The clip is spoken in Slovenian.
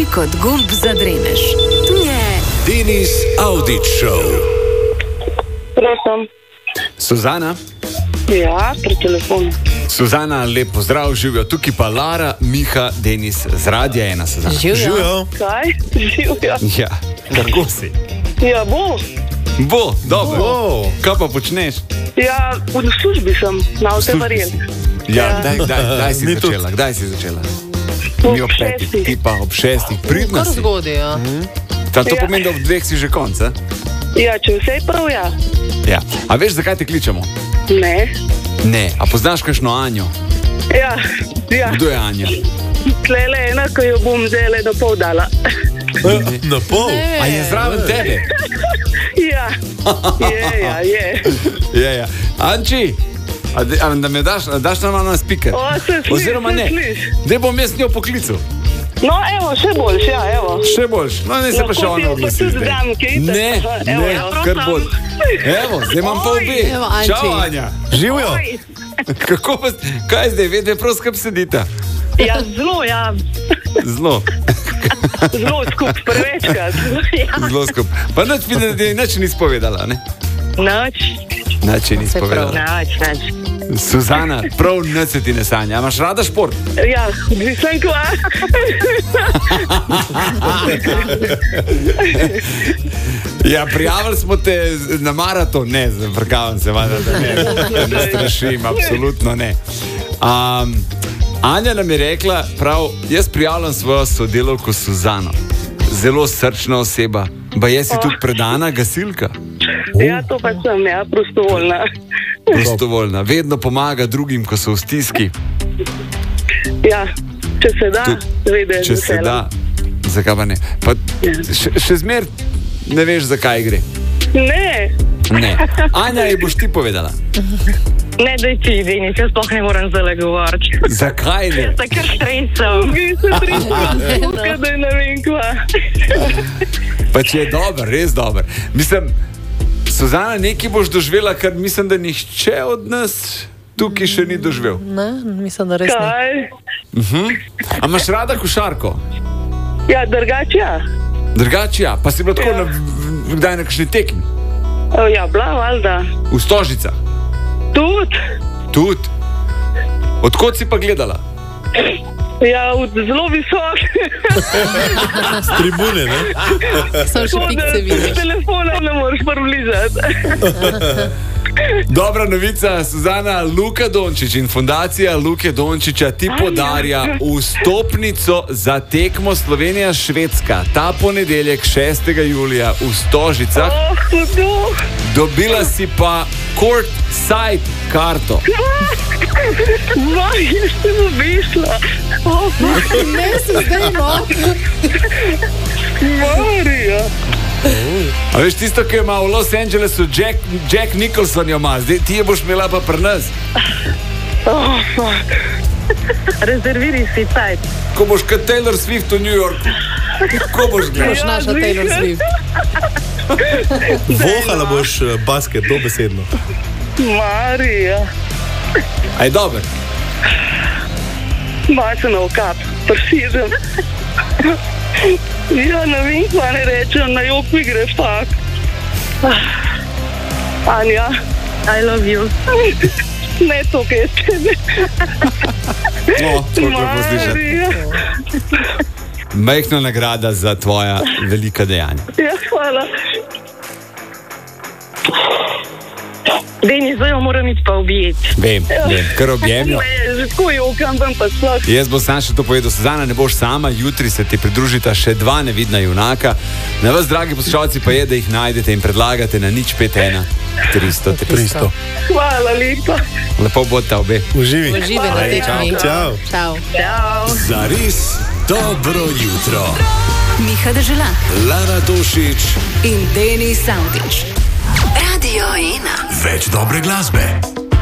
kot gumb za dremež. Tu je Denis Audić Show. Prosim. Suzana? Ja, pri telefonu. Suzana, lep pozdrav, živijo tukaj pa Lara, Miha, Denis z Radia 1. Suzana. Živijo. Kaj? Živjo. Ja, kako si? Ja, Bo, dobro. Bo. Kaj pa počneš? Ja, v službi sem, na vse verjel. Ja, Ja. kdaj si Ni začela? Kdaj si začela? Ob Mi ob 5, 6. ti pa ob 6. Pridna Kar si. zgodaj, ja. To Ja. pomeni, da ob 2 si že konc, a? Ja, če vse je prav, ja. Ja. A veš, zakaj te kličemo? Ne. Ne. A poznaš kakšno Anjo? Ja, ja. Kdo je Anja? Tlele ena, ko jo bom zdaj na pol dala. Na pol? A je zraven tebe? Ja, je. Ja. Anči, da me daš nam na speaker? O, se sliš, Oziroma se ne. sliš. Zdaj bom jaz njo poklical. No, evo, še boljš, ja, evo. Še boljš. No, ne se pa še Lahko ti ona jo pa oglasi tudi zdaj. dam, kaj itak, Ne, evo, ne, evo. kar bolj. Evo, zdaj imam pa obe. Evo, Anči. Čau, Anja. Živijo. Oj, Kako pa, kaj zdaj, vedno prav skup sedita? ja, zelo, ja. Zelo, Zelo skup, prevečkrat. Ja. zelo skup. Pa nič mi nič ni spovedala, ne? Noč, Nič ni Se prav. spovedala. noč. Suzana, prav nič se ti ne sanja. A imaš rada šport? Ja, odvisen kva. Ja, prijavili smo te na maraton, ne, zavrkavam se, valjda, da ne strašim, absolutno ne. Anja nam je rekla, prav, jaz prijavljam svojo sodelavko Suzano. Zelo srčna oseba, baje si tudi predana gasilka, Ja, to pa sem, ja, prostovoljna. prostovoljna, vedno pomaga drugim, ko so v stiski, Ja, če se da, vede, če se da, zakaj pa ne. Pa še zmer ne veš, zakaj gre. Ne, Ne. Anja, ji boš ti povedala. Ne, da ti, Denis, jaz sploh ne moram zdaj govoriti. Zakaj ne? Se kar stresam. ki se prišla, da ne vem kva. Pa če je dober, res dober. Mislim, Suzana, nekaj boš doživela, kar mislim, da nihče od nas tukaj še ni doživel. Ne, mislim, da res ne. Kaj? A imaš rada košarko? Ja, drugače ja. Drugače ja, pa si bila tako Ja. kdaj na kakšni tekmi? O, ja, bila, valjda. V Stožicah? Tudi. Odkot si pa gledala? Ja, zelo visok. S tribune, ne? Sam še pikce vidiš. Telefona ne moreš približati. Dobra novica, Suzana, Luka Dončić in fundacija Luke Dončića ti podarja vstopnico za tekmo Slovenija-Švedska. Ta ponedeljek 6. julija v Stožicah. Hudo. Dobila si pa court side karto. Vaj, jaz sem obišla. Ne, se zdaj no. Marija. A veš tisto, ki jo ima v Los Angelesu Jack Nicholson jo ima, zdaj ti je boš imela pa pri nas. Rezerviraj si cajt. Ko boš kot Taylor Swift v New Yorku. Ko boš Boš gledal. naša Taylor Swift. Vohala boš basket, dobesedno. Marija. Aj dober. Majhen okap, prsižem. Ja, ne vem, kva ne rečem, na jok mi gre fak. Anja, I love you. ne to, kaj je tebe. No, tako lepo slišati. Marija. Majhna nagrada za tvoja velika dejanja. Ja, hvala. Denis, zdaj jo moram iti pa objeti. Vem, kar objemjo. Ne, že tako jokam, tam pa sploh. Jaz bom sam še to povedal, Suzana, ne boš sama, jutri se ti pridružita še dva nevidna junaka. Na vas, dragi poslušalci, pa je, da jih najdete in predlagate na 051 300 300. Hvala lepa. Lepo bodite obe. Uživi. Uživi na tekmi. Čau. Čau. Zares dobro jutro. Miha Dežela Lara Tošić, in Denis Audić. Radio 1. več dobre glasbe.